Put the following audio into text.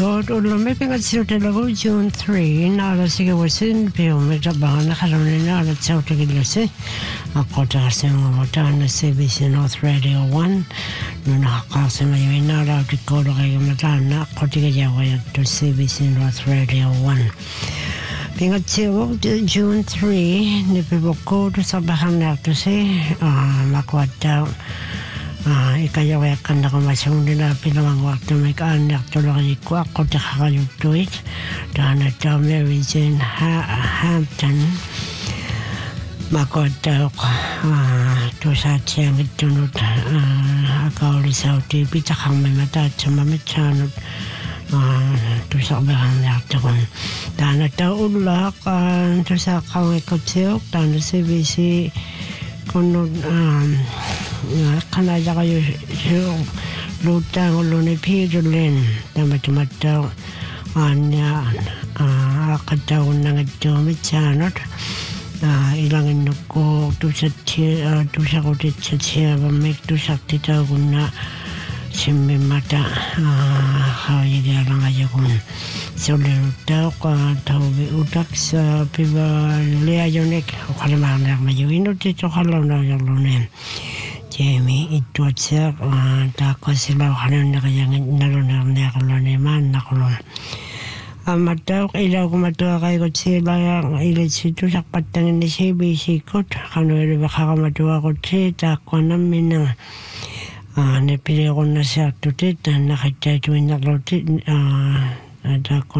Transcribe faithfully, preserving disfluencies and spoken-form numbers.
record ulo me pinga siute lagu June three nara sige wasin pio me tabana karone nara tsaute gilese akota sema motana C B C North Radio one nuna hakasema yue nara tikodo kaya matana kotiga jawa ya to C B C North Radio one pinga siwo June three ni piboko to sabahan na to se makwata Ah, ikaya wa kanda ko masung nila pinawang waktu mereka anak tolong iku aku tak kayu tuit dan ada Mary Jane ha Hampton makota ah tu saja yang itu nut ah akau risau di pita kami mata cuma macam ah tu sabahan ya tuan dan ada ulah kan tu sakau ikut siok dan C B C kono kana jaga yo lutang ulune pidulen tamat-mata anya akataw nang itomi chanot ilangin ko tu sa tu sa ko tit sa siya mek tu sa tita kuna simbe mata hawi lang ayo kun solita ko tawi utak sa piba leayonek kalama na mayuino tito kalona yalone Jamie itu aja tak kasih lawanan nak yang nalon nak nalon man nak nalon. Amat tahu ilau kumatua kaya kot sila yang ilat situ sak patang ni C B C kot kanu ilau baka kumatua kot sila kuanam minang. Nepili ko na siya tutit nakita itu inaklot ada